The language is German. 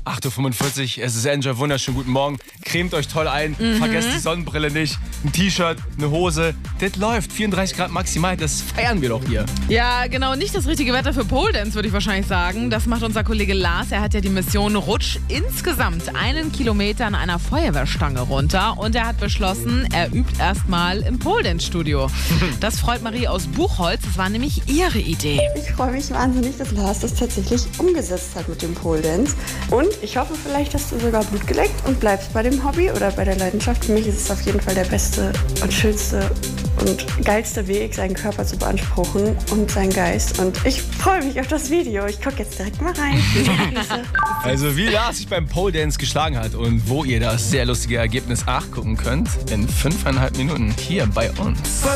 8:45 Uhr, es ist Enjoy, wunderschönen guten Morgen. Cremt euch toll ein, vergesst die Sonnenbrille nicht. Ein T-Shirt, eine Hose, das läuft. 34 Grad maximal, das feiern wir doch hier. Ja, genau, nicht das richtige Wetter für Pole Dance, würde ich wahrscheinlich sagen. Das macht unser Kollege Lars. Er hat ja die Mission, rutsch insgesamt 1 Kilometer an einer Feuerwehrstange runter. Und er hat beschlossen, er übt erstmal im Pole Dance Studio. Das freut Marie aus Buchholz. Das war nämlich ihre Idee. Ich freue mich wahnsinnig, dass Lars das tatsächlich umgesetzt hat mit dem Pole Dance. Und ich hoffe, vielleicht hast du sogar Blut geleckt und bleibst bei dem Hobby oder bei der Leidenschaft. Für mich ist es auf jeden Fall der beste und schönste und geilste Weg, seinen Körper zu beanspruchen und seinen Geist. Und ich freue mich auf das Video. Ich gucke jetzt direkt mal rein. Also wie Lars sich beim Pole Dance geschlagen hat und wo ihr das sehr lustige Ergebnis nachgucken könnt, in 5,5 Minuten hier bei uns.